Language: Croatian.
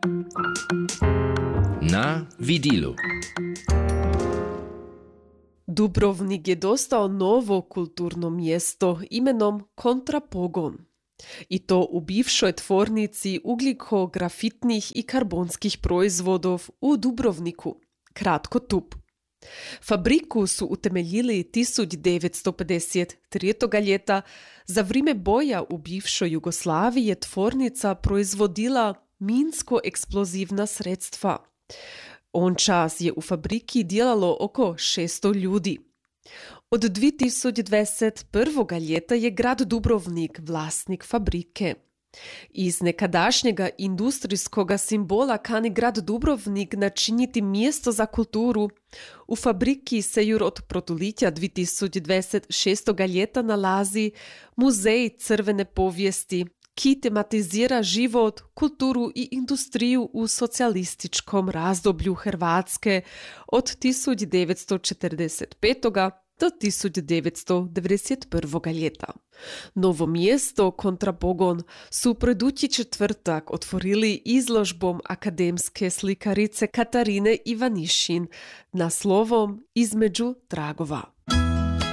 Na vidilu. Dubrovnik je dostao novo kulturno mjesto imenom Kontrapogon. I to u bivšoj tvornici ugljiko-grafitnih i karbonskih proizvodov u Dubrovniku, kratko TUP. Fabriku su utemeljili 1953. ljeta. Za vrijeme boja u bivšoj Jugoslaviji je tvornica proizvodila minsko-eksplozivna sredstva. On čas je u fabriki djelalo oko 600 ljudi. Od 2021. ljeta je grad Dubrovnik vlasnik fabrike. Iz nekadašnjega industrijskog simbola kani grad Dubrovnik načiniti mjesto za kulturu. U fabriki se jur od protulitja 2026. ljeta nalazi muzej crvene povijesti, ki tematizira život, kulturu i industriju u socijalističkom razdoblju Hrvatske od 1945. do 1991. ljeta. Novo mjesto Kontrapogon su predući četvrtak otvorili izložbom akademske slikarice Katarine Ivanišin naslovom Između tragova.